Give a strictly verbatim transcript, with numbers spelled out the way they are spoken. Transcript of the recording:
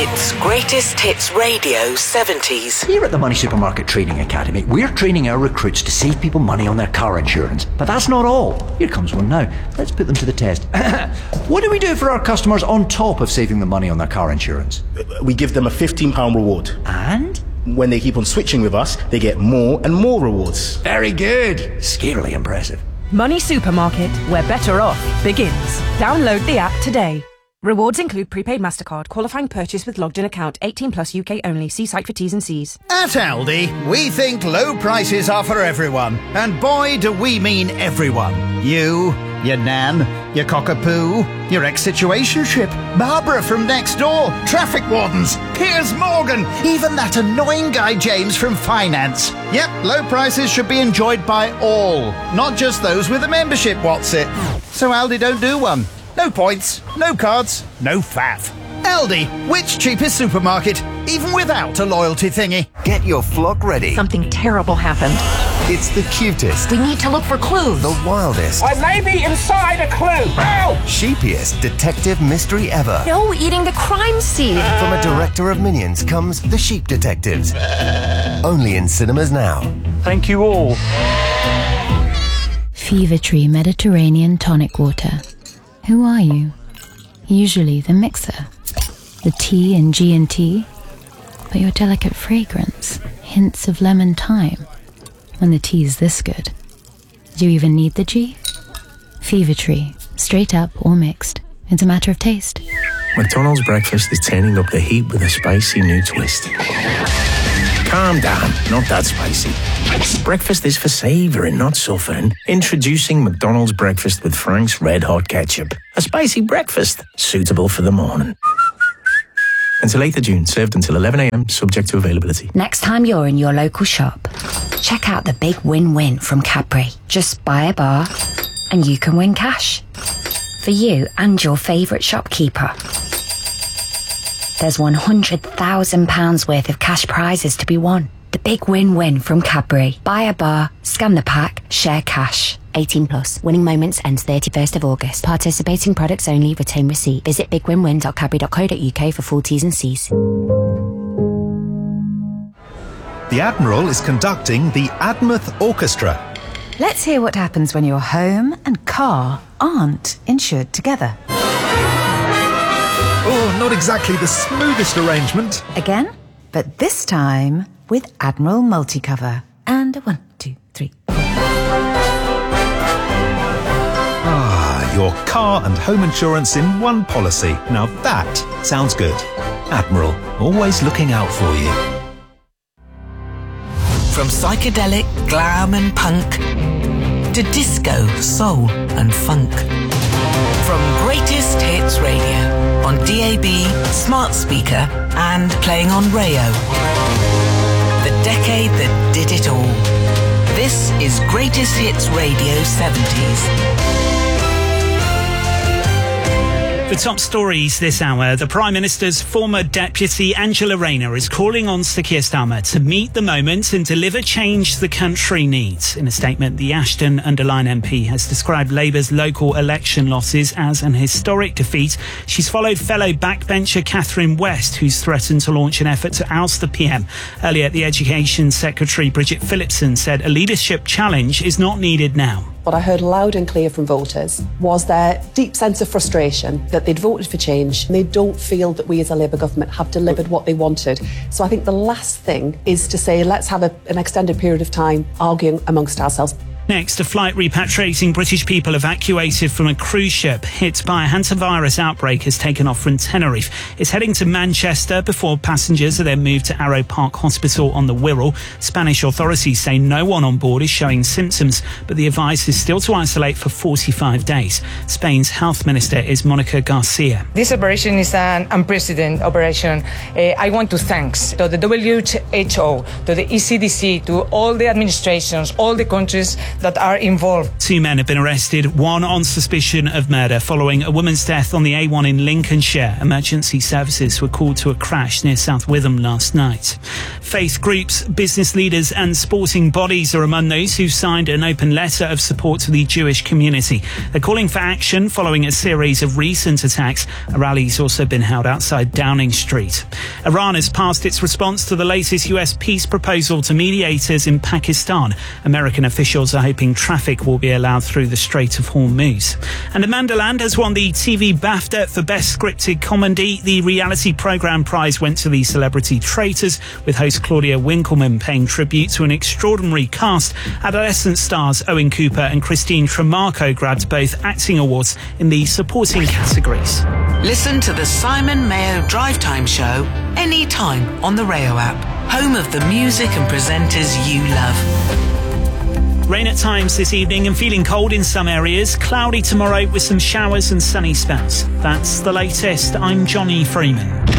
It's Greatest Hits Radio seventies. Here at the Money Supermarket Training Academy, we're training our recruits to save people money on their car insurance. But that's not all. Here comes one now. Let's put them to the test. What do we do for our customers on top of saving them money on their car insurance? We give them a fifteen pounds reward. And? When they keep on switching with us, they get more and more rewards. Very good. Scarily impressive. Money Supermarket, where better off begins. Download the app today. Rewards include prepaid MasterCard, qualifying purchase with logged-in account, eighteen plus U K only. See site for T's and C's. At Aldi, we think low prices are for everyone. And boy, do we mean everyone. You, your nan, your cockapoo, your ex-situationship, Barbara from next door, traffic wardens, Piers Morgan, even that annoying guy James from finance. Yep, low prices should be enjoyed by all, not just those with a membership, what's it? So Aldi don't do one. No points, no cards, no faff. Aldi, which cheapest supermarket, even without a loyalty thingy? Get your flock ready. Something terrible happened. It's the cutest. We need to look for clues. The wildest. I may be inside a clue. Help! Sheepiest detective mystery ever. No, eating the crime scene. From a director of Minions comes The Sheep Detectives. Only in cinemas now. Thank you all. Fever Tree Mediterranean Tonic Water. Who are you? Usually the mixer, the T and G and T, but your delicate fragrance, hints of lemon thyme. When the tea's this good, do you even need the G? Fever Tree, straight up or mixed. It's a matter of taste. McDonald's breakfast is turning up the heat with a spicy new twist. Calm down, not that spicy. Breakfast is for savouring, not suffering. Introducing McDonald's breakfast with Frank's Red Hot Ketchup. A spicy breakfast, suitable for the morning. Until eighth of June, served until eleven a m, subject to availability. Next time you're in your local shop, check out the big win-win from Cadbury. Just buy a bar and you can win cash. For you and your favourite shopkeeper. There's one hundred thousand pounds worth of cash prizes to be won. The big win-win from Cadbury. Buy a bar, scan the pack, share cash. eighteen plus. Winning moments ends thirty-first of August. Participating products only. Retain receipt. Visit big win win dot cadbury dot co dot U K for full T's and C's. The Admiral is conducting the Admouth Orchestra. Let's hear what happens when your home and car aren't insured together. Oh, not exactly the smoothest arrangement. Again, but this time with Admiral Multicover. And a one, two, three, four. Ah, your car and home insurance in one policy. Now that sounds good. Admiral, always looking out for you. From psychedelic, glam and punk to disco, soul and funk. From Greatest Hits Radio on D A B, smart speaker and playing on Rayo. The decade that did it all. This is Greatest Hits Radio seventies. The top stories this hour. The Prime Minister's former deputy, Angela Rayner, is calling on Sir Keir Starmer to meet the moment and deliver change the country needs. In a statement, the Ashton-under-Lyne M P has described Labour's local election losses as an historic defeat. She's followed fellow backbencher Catherine West, who's threatened to launch an effort to oust the P M. Earlier, the Education Secretary, Bridget Phillipson, said a leadership challenge is not needed now. What I heard loud and clear from voters was their deep sense of frustration that they'd voted for change and they don't feel that we as a Labour government have delivered what they wanted. So I think the last thing is to say let's have a, an extended period of time arguing amongst ourselves. Next, a flight repatriating British people evacuated from a cruise ship hit by a hantavirus outbreak has taken off from Tenerife. It's heading to Manchester before passengers are then moved to Arrow Park Hospital on the Wirral. Spanish authorities say no one on board is showing symptoms, but the advice is still to isolate for forty-five days. Spain's health minister is Monica Garcia. This operation is an unprecedented operation. Uh, I want to thank to the W H O, to the E C D C, to all the administrations, all the countries that are involved. Two men have been arrested, one on suspicion of murder following a woman's death on the A one in Lincolnshire. Emergency services were called to a crash near South Witham last night. Faith groups, business leaders and sporting bodies are among those who signed an open letter of support to the Jewish community. They're calling for action following a series of recent attacks. A rally's also been held outside Downing Street. Iran has passed its response to the latest U S peace proposal to mediators in Pakistan. American officials are hoping traffic will be allowed through the Strait of Hormuz. And Amanda Land has won the T V BAFTA for Best Scripted Comedy. The reality programme prize went to the Celebrity Traitors, with host Claudia Winkleman paying tribute to an extraordinary cast. Adolescent stars Owen Cooper and Christine Tremarco grabbed both acting awards in the supporting categories. Listen to the Simon Mayo Drive Time Show anytime on the Rayo app, home of the music and presenters you love. Rain at times this evening and feeling cold in some areas. Cloudy tomorrow with some showers and sunny spells. That's the latest. I'm Johnny Freeman.